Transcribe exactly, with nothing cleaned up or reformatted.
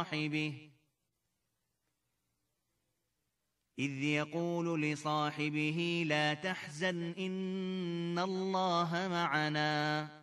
صاحبه إذ يقول لصاحبه لا تحزن إن الله معنا